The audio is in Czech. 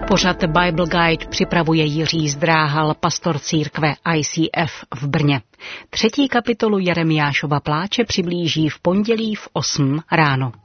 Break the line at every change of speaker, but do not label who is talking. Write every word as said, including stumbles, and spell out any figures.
Pořad Bible Guide připravuje Jiří Zdráhal, pastor církve I C F v Brně. Třetí kapitolu Jeremiášova pláče přiblíží v pondělí v osm ráno.